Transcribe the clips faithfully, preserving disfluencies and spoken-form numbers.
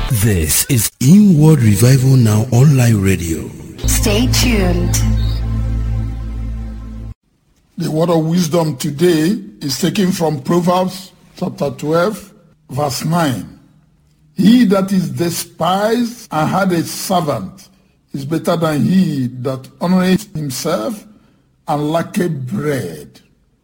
This is Inward Revival Now Online Radio. Stay tuned. The word of wisdom today is taken from Proverbs chapter twelve, verse nine. He that is despised and had a servant is better than he that honoreth himself and lacketh bread.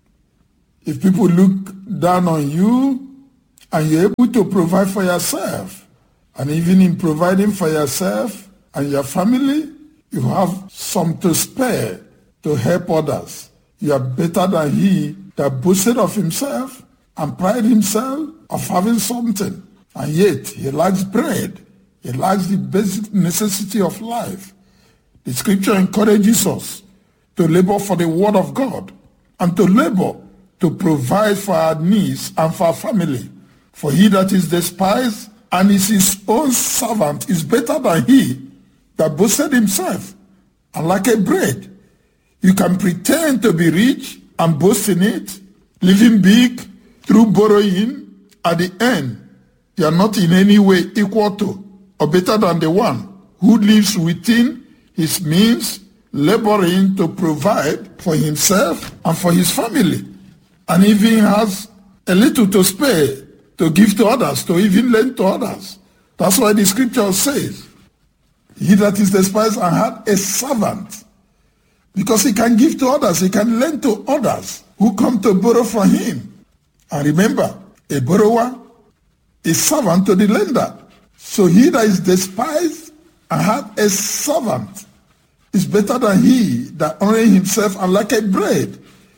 If people look down on you and you're able to provide for yourself, and even in providing for yourself and your family, you have some to spare to help others, you are better than he that boasted of himself and pride himself of having something, and yet he lacks bread. He lacks the basic necessity of life. The scripture encourages us to labor for the word of God and to labor to provide for our needs and for our family. For he that is despised and is his own servant is better than he that boasted himself and lacketh bread. You can pretend to be rich and boast in it, living big through borrowing. At the end, you are not in any way equal to or better than the one who lives within his means, laboring to provide for himself and for his family, and even has a little to spare to give to others, to even lend to others. That's why the scripture says, he that is despised and had a servant, because he can give to others, he can lend to others who come to borrow from him. And remember, a borrower is servant to the lender. So he that is despised and had a servant is better than he that honored himself and lacketh bread.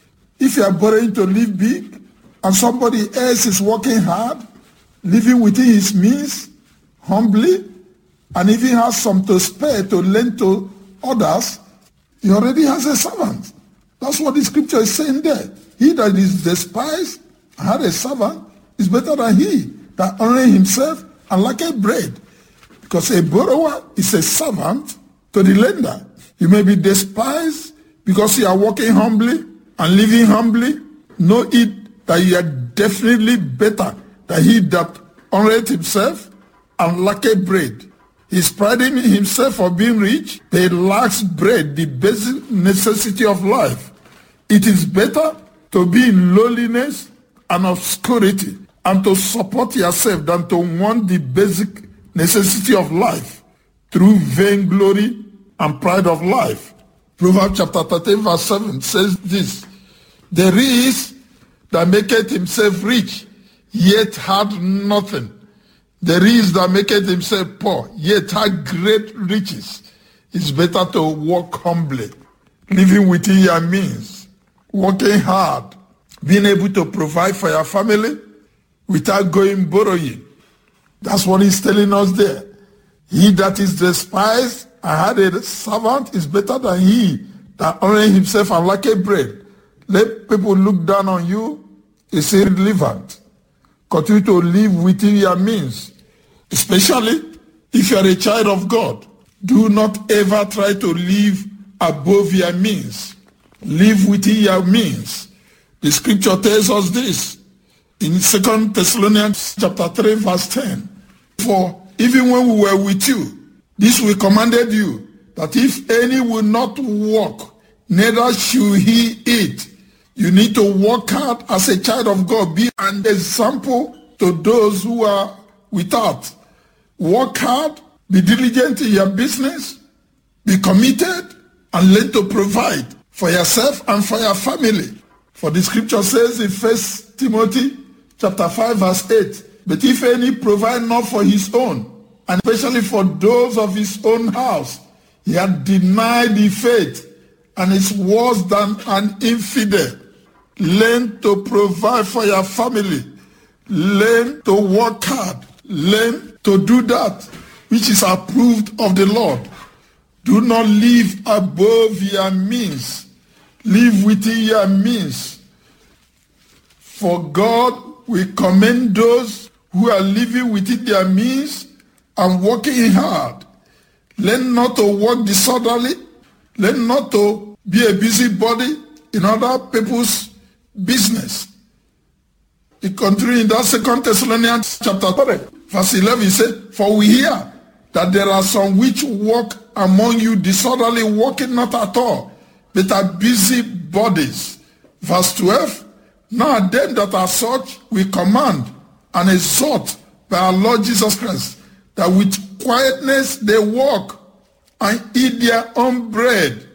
If you are borrowing to live big, and somebody else is working hard, living within his means, humbly, and even has some to spare to lend to others, he already has a servant. That's what the scripture is saying there. He that is despised and had a servant is better than he that honored himself and lacketh bread. Because a borrower is a servant to the lender. You may be despised because you are working humbly and living humbly. Know it that you are definitely better than he that honored himself and lacketh bread. He's priding himself for being rich, but he lacks bread, the basic necessity of life. It is better to be in lowliness and obscurity and to support yourself than to want the basic necessity of life through vainglory and pride of life. Proverbs chapter thirteen verse seven says this, there is that maketh himself rich, yet had nothing. There is that maketh himself poor, yet had great riches. It's better to walk humbly, living within your means, working hard, being able to provide for your family without going borrowing. That's what he's telling us there. He that is despised and had a servant is better than he that honored himself and lacketh bread. Let people look down on you. It's irrelevant. Continue to live within your means, especially if you are a child of God. Do not ever try to live above your means. Live within your means. The scripture tells us this in Second Thessalonians chapter three verse ten. For even when we were with you, this we commanded you, that if any will not walk, neither should he eat. You need to work hard as a child of God. Be an example to those who are without. Work hard. Be diligent in your business. Be committed and learn to provide for yourself and for your family. For the scripture says in First Timothy chapter five verse eight, but if any provide not for his own, and especially for those of his own house, he had denied the faith and is worse than an infidel. Learn to provide for your family. Learn to work hard. Learn to do that which is approved of the Lord. Do not live above your means. Live within your means. For God will commend those who are living within their means and working hard. Learn not to work disorderly. Learn not to be a busybody in other people's business. It continues in that Second Thessalonians chapter three. Verse eleven says, for we hear that there are some which walk among you disorderly, walking not at all, but are busy bodies. Verse twelve, now them that are such we command and exhort by our Lord Jesus Christ, that with quietness they walk and eat their own bread.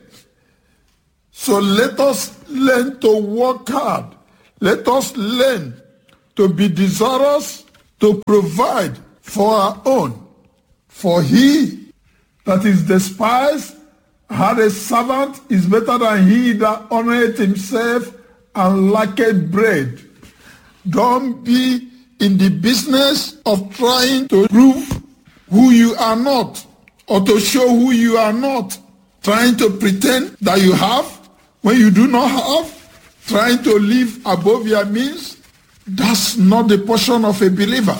So let us learn to work hard. Let us learn to be desirous to provide for our own. For he that is despised had a servant is better than he that honoreth himself and lacketh bread. Don't be in the business of trying to prove who you are not, or to show who you are not, trying to pretend that you have when you do not have, trying to live above your means. That's not the portion of a believer.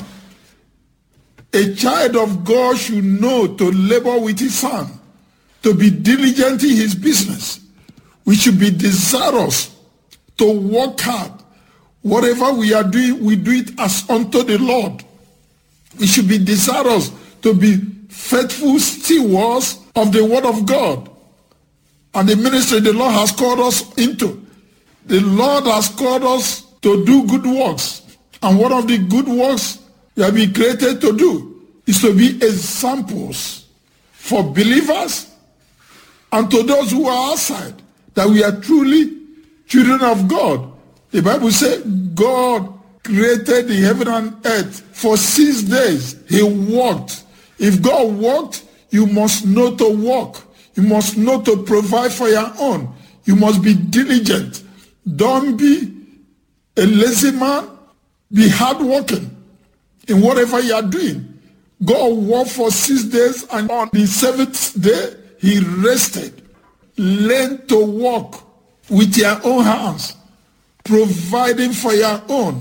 A child of God should know to labor with his hand, to be diligent in his business. We should be desirous to work hard. Whatever we are doing, we do it as unto the Lord. We should be desirous to be faithful stewards of the word of God and the ministry the Lord has called us into. The Lord has called us to do good works. And one of the good works we have been created to do is to be examples for believers and to those who are outside, that we are truly children of God. The Bible says God created the heaven and earth for six days. He walked. If God walked, you must know to walk. You must know to provide for your own. You must be diligent. Don't be a lazy man. Be hardworking in whatever you are doing. God worked for six days, and on the seventh day, he rested. Learn to walk with your own hands, providing for your own.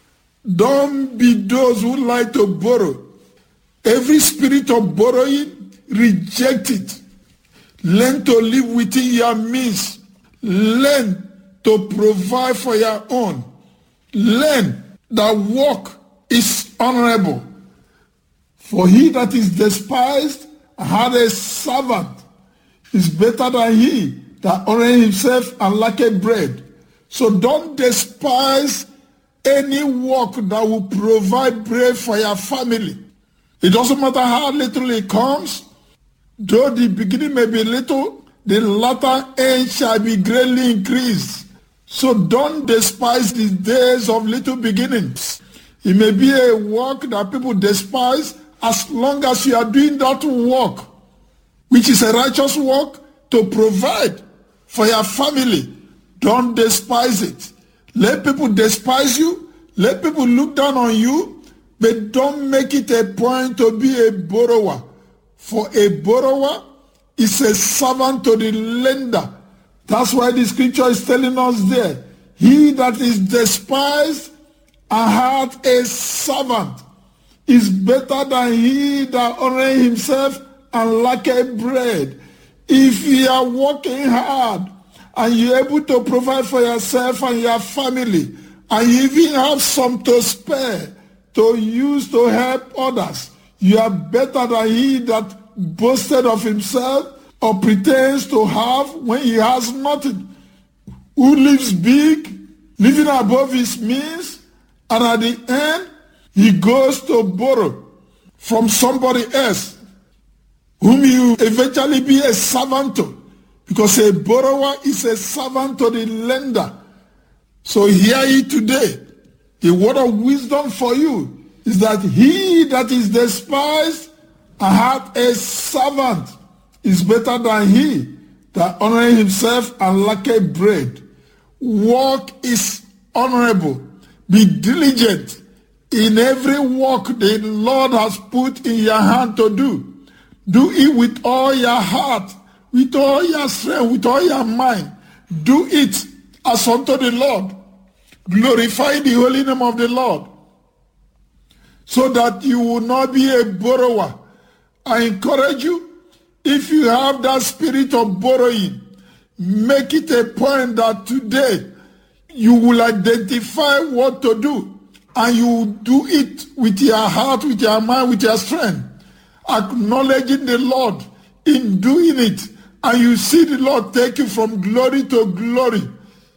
Don't be those who like to borrow. Every spirit of borrowing, reject it. Learn to live within your means. Learn to provide for your own. Learn that work is honorable. For he that is despised had a servant is better than he that honoreth himself and lacketh bread. So don't despise any work that will provide bread for your family. It doesn't matter how little it comes. Though the beginning may be little, the latter end shall be greatly increased. So don't despise the days of little beginnings. It may be a work that people despise, as long as you are doing that work, which is a righteous work to provide for your family. Don't despise it. Let people despise you. Let people look down on you. But don't make it a point to be a borrower. For a borrower is a servant to the lender. That's why the scripture is telling us there. He that is despised and hath a servant is better than he that honoreth himself and lacketh bread. If you are working hard and you're able to provide for yourself and your family, and you even have some to spare to use to help others, you are better than he that boasted of himself or pretends to have when he has nothing, who lives big, living above his means, and at the end, he goes to borrow from somebody else, whom you eventually be a servant to, because a borrower is a servant to the lender. So hear ye today. The word of wisdom for you is that he that is despised and hath a servant is better than he that honoreth himself and lacketh bread. Work is honorable. Be diligent in every work the Lord has put in your hand to do. Do it with all your heart, with all your strength, with all your mind. Do it as unto the Lord. Glorify the holy name of the Lord, so that you will not be a borrower. I encourage you, if you have that spirit of borrowing, make it a point that today you will identify what to do and you do it with your heart, with your mind, with your strength, acknowledging the Lord in doing it, and you see the Lord take you from glory to glory,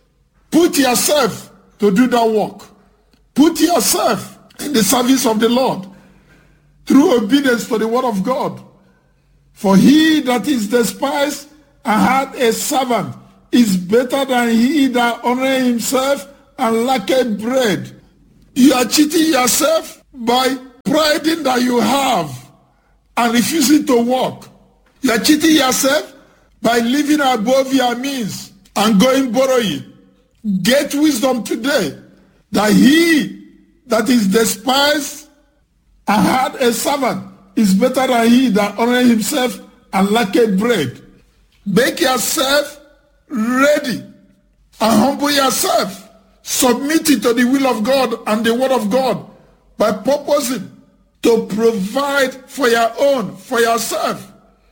put yourself to do that work. Put yourself in the service of the Lord through obedience to the word of God. For he that is despised and had a servant is better than he that honoreth himself and lacketh bread. You are cheating yourself by priding that you have and refusing to work. You are cheating yourself by living above your means and going borrowing. Get wisdom today that he that is despised and had a servant is better than he that honoreth himself and lacketh bread. Make yourself ready and humble yourself. Submit it to the will of God and the word of God by purposing to provide for your own, for yourself,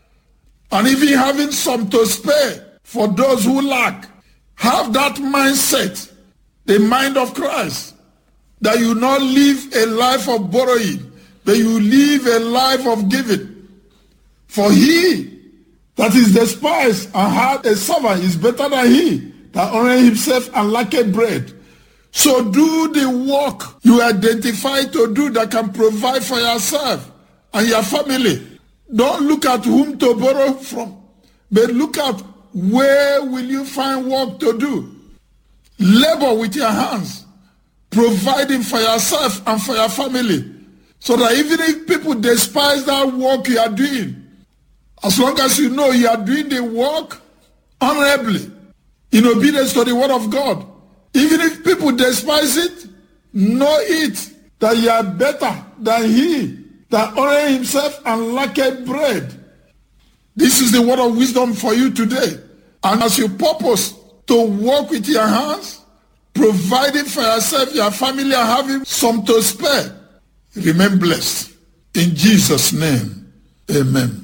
and even having some to spare for those who lack. Have that mindset, the mind of Christ, that you not live a life of borrowing, but you live a life of giving. For he that is despised and had a servant is better than he that honoreth himself and lacketh bread. So do the work you identify to do that can provide for yourself and your family. Don't look at whom to borrow from, but look at where will you find work to do. Labor with your hands, providing for yourself and for your family, so that even if people despise that work you are doing, as long as you know you are doing the work honorably, in obedience to the word of God, even if people despise it, know it that you are better than he that honoreth himself and lacketh bread. This is the word of wisdom for you today. And as you purpose to work with your hands, providing for yourself, your family, and having some to spare, remain blessed. In Jesus' name, amen.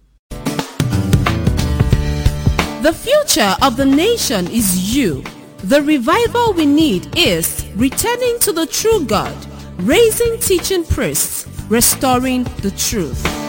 The future of the nation is you. The revival we need is returning to the true God, raising teaching priests, restoring the truth.